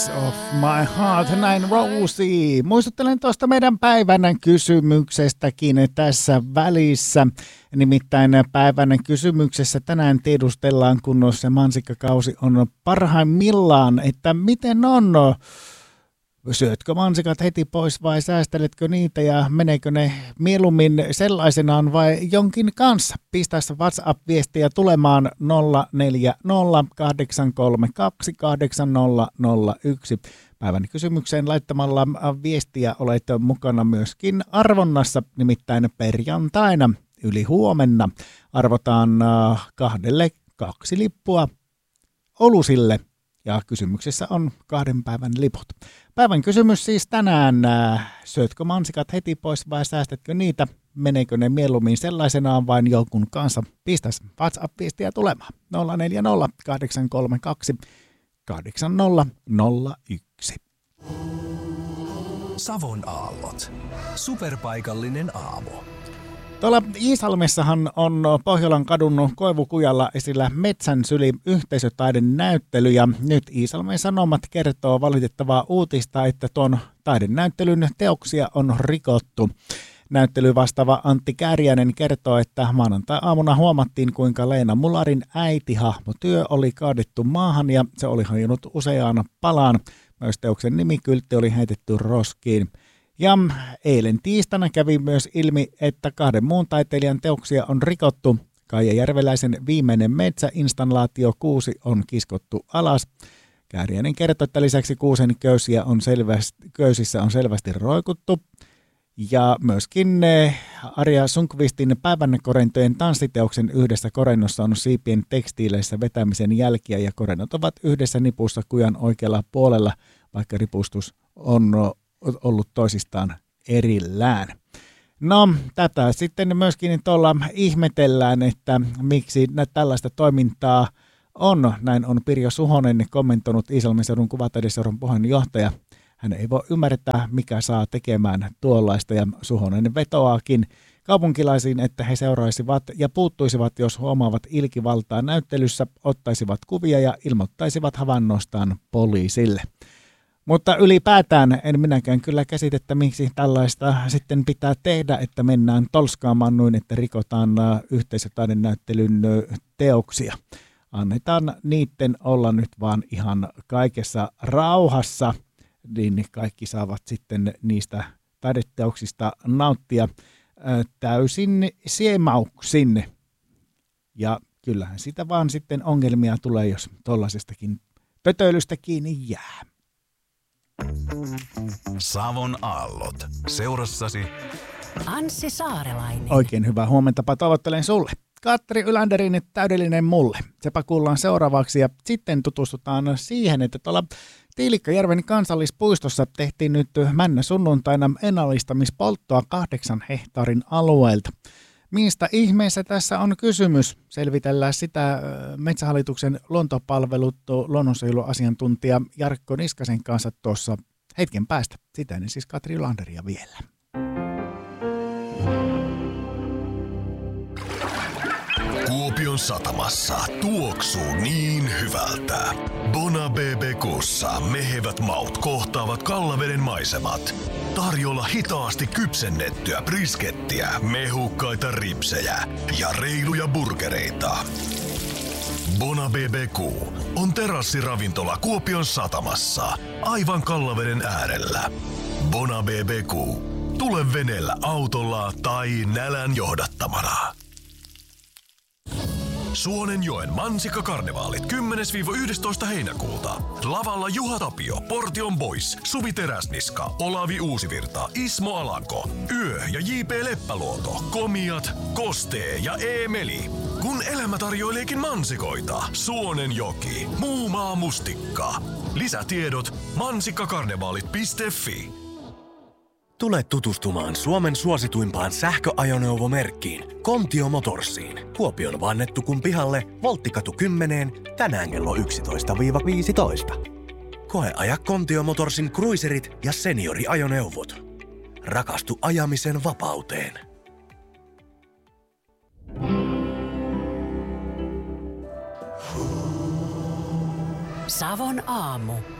Piece of my heart, näin Rosie. Muistuttelen tuosta meidän päivän kysymyksestäkin tässä välissä. Nimittäin päivän kysymyksessä tänään tiedustellaan, kun se mansikkakausi on parhaimmillaan, että miten on? Syötkö mansikat heti pois vai säästeletkö niitä ja meneekö ne mieluummin sellaisenaan vai jonkin kanssa? Pistä WhatsApp-viestiä tulemaan 0408328001. Päivän kysymykseen laittamalla viestiä olet mukana myöskin arvonnassa, nimittäin perjantaina yli huomenna arvotaan 2 lippua Olusille. Ja kysymyksessä on 2 päivän liput. Päivän kysymys siis tänään. Syötkö mansikat heti pois vai säästätkö niitä? Meneekö ne mieluummin sellaisenaan vain jonkun kanssa? Pistäs WhatsApp-viestiä tulemaan. 0408328001. Savon aallot. Superpaikallinen aamu. Tuolla Iisalmessahan on Pohjolan kadun Koivukujalla esillä Metsänsyli yhteisötaiden näyttely ja nyt Iisalmen Sanomat kertoo valitettavaa uutista, että tuon taidenäyttelyn teoksia on rikottu. Näyttelyvastaava Antti Kääriäinen kertoo, että maanantai-aamuna huomattiin, kuinka Leena Mularin äitihahmotyö oli kaadettu maahan ja se oli hajonnut useaan palaan. Myös teoksen nimikyltti oli heitetty roskiin. Ja eilen tiistaina kävi myös ilmi, että 2 muun taiteilijan teoksia on rikottu. Kaija Järveläisen viimeinen metsäinstallaatio 6 on kiskottu alas. Kääriäinen kertoi, että lisäksi kuusen köysissä on selvästi roikuttu. Ja myöskin Arja Sundqvistin päivänkorentojen tanssiteoksen yhdessä korennossa on siipien tekstiileissä vetämisen jälkiä ja korennot ovat yhdessä nipussa kujan oikealla puolella, vaikka ripustus on ollut toisistaan erillään. No, tätä sitten myöskin tuolla ihmetellään, että miksi tällaista toimintaa on. Näin on Pirjo Suhonen kommentoinut Iisalmen seudun kuvataideseuran puheenjohtaja. Hän ei voi ymmärtää, mikä saa tekemään tuollaista, ja Suhonen vetoaakin kaupunkilaisiin, että he seuraisivat ja puuttuisivat, jos huomaavat ilkivaltaa näyttelyssä, ottaisivat kuvia ja ilmoittaisivat havainnostaan poliisille. Mutta ylipäätään en minäkään kyllä käsitettä, miksi tällaista sitten pitää tehdä, että mennään tolskaamaan noin, että rikotaan yhteisötaidennäyttelyn teoksia. Annetaan niiden olla nyt vaan ihan kaikessa rauhassa, niin kaikki saavat sitten niistä taideteoksista nauttia täysin siemauksin. Ja kyllähän sitä vaan sitten ongelmia tulee, jos tollaisestakin pötöilystä kiinni jää. Savon aallot. Seurassasi Anssi Saarelainen. Oikein hyvää huomenta, toivottelen sulle. Katri Ylanderin täydellinen mulle. Sepä kuullaan seuraavaksi ja sitten tutustutaan siihen, että tuolla Tiilikkajärven kansallispuistossa tehtiin nyt männä sunnuntaina ennallistamispolttoa 8 hehtaarin alueelta. Mistä ihmeessä tässä on kysymys? Selvitellään sitä Metsähallituksen luontopalvelut luonnonsuojeluasiantuntija Jarkko Niskasen kanssa tuossa hetken päästä. Sitä ennen siis Katri Ylanderia vielä. Kuopion satamassa tuoksuu niin hyvältä. Bona BBQ:ssa mehevät maut kohtaavat Kallaveden maisemat. Tarjolla hitaasti kypsennettyä briskettiä, mehukkaita ripsejä ja reiluja burgereita. Bona BBQ on terassiravintola Kuopion satamassa, aivan Kallaveden äärellä. Bona BBQ. Tule veneellä, autolla tai nälän johdattamana. Suonenjoen mansikkakarnevaalit 10-11 heinäkuuta. Lavalla Juha Tapio, Portion Boys, Suvi Teräsniska, Olavi Uusivirta, Ismo Alanko, Yö ja J.P. Leppäluoto, Komiat, Kostee ja Eemeli. Kun elämä tarjoileekin mansikoita, Suonenjoki, muu maa mustikka. Lisätiedot mansikkakarnevaalit.fi. Tule tutustumaan Suomen suosituimpaan sähköajoneuvomerkkiin Kontio Motorsiin. Kuopion Vannettukun pihalle Volttikatu 10 tänään kello 11-15. Koeaja Kontio Motorsin cruiserit ja senioriajoneuvot. Rakastu ajamisen vapauteen. Savon aamu.